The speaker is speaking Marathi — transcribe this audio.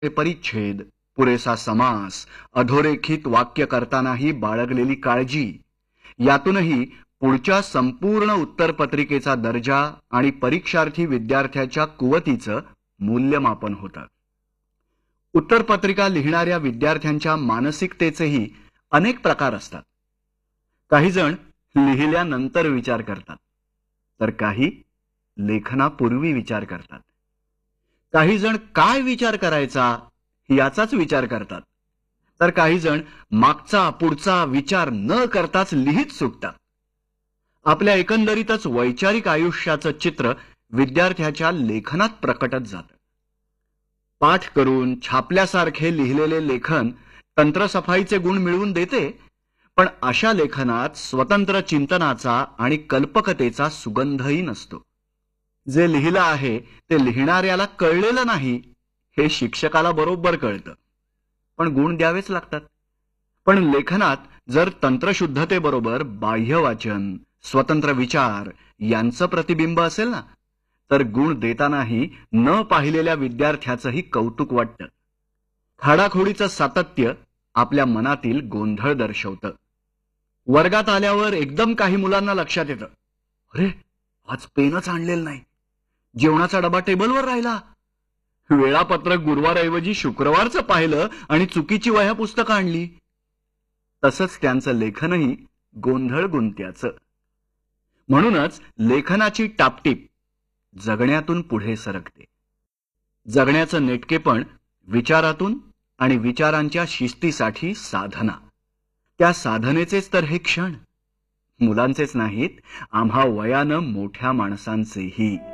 परिच्छेद, पुरेसा समास, अधोरेखित वाक्य करतानाही बाळगलेली काळजी, यातूनही पुढच्या संपूर्ण उत्तरपत्रिकेचा दर्जा आणि परीक्षार्थी विद्यार्थ्याच्या कुवतीचं मूल्यमापन होतं. उत्तरपत्रिका लिहिणाऱ्या विद्यार्थ्यांच्या मानसिकतेचेही अनेक प्रकार असतात. काही जण लिहिल्यानंतर विचार करतात, तर काही लेखनापूर्वी विचार करतात. काही जण काय विचार करायचा याचाच विचार करतात, तर काही जण मागचा पुढचा विचार न करताच लिहित सुटतात. आपल्या एकंदरीतच वैचारिक आयुष्याचं चित्र विद्यार्थ्याच्या लेखनात प्रकटत जातं. पाठ करून छापल्यासारखे लिहिलेले लेखन तंत्रसफाईचे गुण मिळवून देते, पण अशा लेखनात स्वतंत्र चिंतनाचा आणि कल्पकतेचा सुगंधही नसतो. जे लिहिलं आहे ते लिहिणाऱ्याला कळलेलं नाही हे शिक्षकाला बरोबर कळतं, पण गुण द्यावेच लागतात. पण लेखनात जर तंत्रशुद्धतेबरोबर बाह्य वाचन, स्वतंत्र विचार यांचं प्रतिबिंब असेल ना, तर गुण देतानाही न पाहिलेल्या विद्यार्थ्याचंही कौतुक वाटतं. खाडाखोडीचं सातत्य आपल्या मनातील गोंधळ दर्शवतं. वर्गात आल्यावर एकदम काही मुलांना लक्षात येतं, अरे आज पेनच आणलेलं नाही, जेवणाचा डबा टेबलवर राहिला, वेळापत्रक गुरुवारऐवजी शुक्रवारचं पाहिलं आणि चुकीची वह्या पुस्तकं आणली. तसंच त्यांचं लेखनही गोंधळ गुंत्याचं. म्हणूनच लेखनाची टापटीप जगण्यातून पुढे सरकते. जगण्याचं नेटकेपण विचारातून आणि विचारांच्या शिस्तीसाठी साधना. त्या साधनेचेच तर हे क्षण, मुलांचेच नाहीत, आम्हा वयानं मोठ्या माणसांचेही.